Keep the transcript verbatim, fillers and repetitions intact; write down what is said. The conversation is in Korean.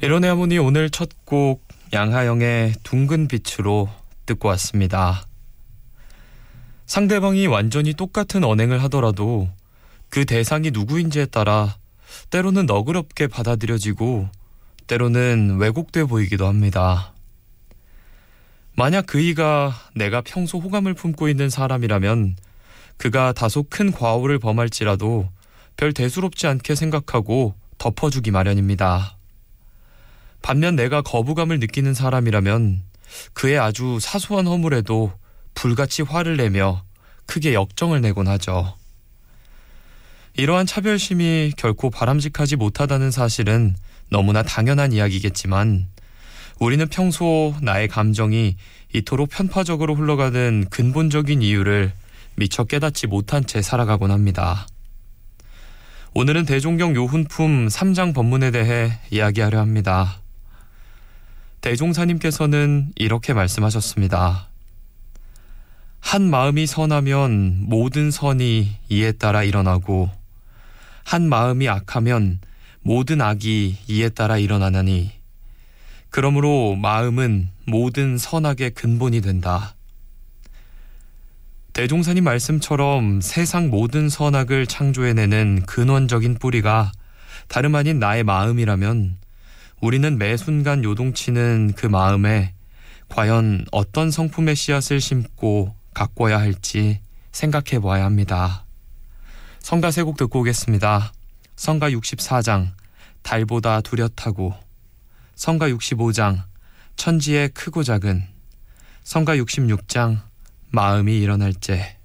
이런의 하모니 오늘 첫 곡 양하영의 둥근 빛으로 듣고 왔습니다. 상대방이 완전히 똑같은 언행을 하더라도 그 대상이 누구인지에 따라 때로는 너그럽게 받아들여지고 때로는 왜곡돼 보이기도 합니다. 만약 그이가 내가 평소 호감을 품고 있는 사람이라면 그가 다소 큰 과오를 범할지라도 별 대수롭지 않게 생각하고 덮어주기 마련입니다. 반면 내가 거부감을 느끼는 사람이라면 그의 아주 사소한 허물에도 불같이 화를 내며 크게 역정을 내곤 하죠. 이러한 차별심이 결코 바람직하지 못하다는 사실은 너무나 당연한 이야기겠지만 우리는 평소 나의 감정이 이토록 편파적으로 흘러가는 근본적인 이유를 미처 깨닫지 못한 채 살아가곤 합니다. 오늘은 대종경 요훈품 삼 장 법문에 대해 이야기하려 합니다. 대종사님께서는 이렇게 말씀하셨습니다. 한 마음이 선하면 모든 선이 이에 따라 일어나고 한 마음이 악하면 모든 악이 이에 따라 일어나나니 그러므로 마음은 모든 선악의 근본이 된다. 대종사님 말씀처럼 세상 모든 선악을 창조해내는 근원적인 뿌리가 다름 아닌 나의 마음이라면 우리는 매 순간 요동치는 그 마음에 과연 어떤 성품의 씨앗을 심고 가꿔야 할지 생각해 보아야 합니다. 성가 세 곡 듣고 오겠습니다. 성가 육십사 장 달보다 뚜렷하고, 성가 육십오 장 천지의 크고 작은, 성가 육십육 장 마음이 일어날 때.